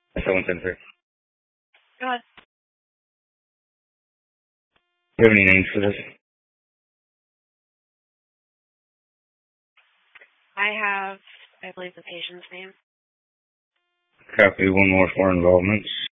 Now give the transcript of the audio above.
Someone sent for. Go ahead. Do you have any names for this? I have, I believe, the patient's name. Copy. One more for involvement.